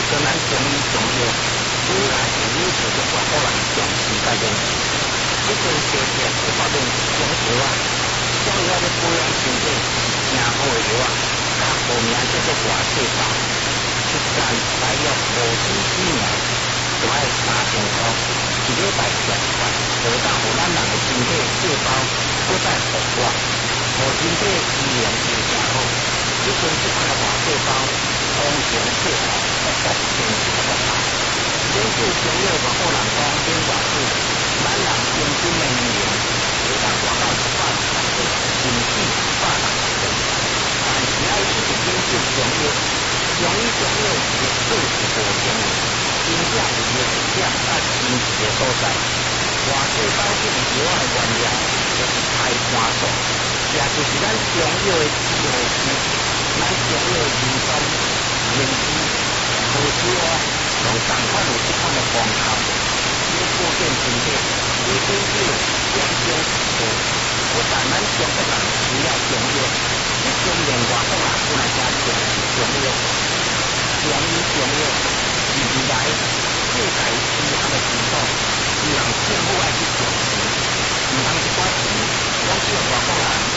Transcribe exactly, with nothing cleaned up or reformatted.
跟咱中医中药，主要是有这个外国人重视在认识。这阵时节就发现中药啊，中药咧保养身体真好的药啊，它号名叫做外细胞，一罐大约五千几名，就爱三千块，一礼拜吃一罐，就当互咱人的身体细胞搁再活化，互身体机能就正好。这阵这款的外细胞，通常配合活活变成活好。研究中药个好人讲，免外久，咱人平均的年龄会当活到一百六十岁，甚至一百六十岁。但是爱一直研究中药，中医中药绝对是无天的，真正有弱点甲神奇的所在。外细胞这个药的原料就是开花素，也就是咱中药的基号是咱中药的元素原子。何止哦，用同款有这款的功效，要保健身体，你研究研究实做，不但咱中国人需要中药，你中原外国人本来加重视中药，中医中药是未来世界医学的基础，希望政府爱去重视，唔通一寡钱，拢叫外国人。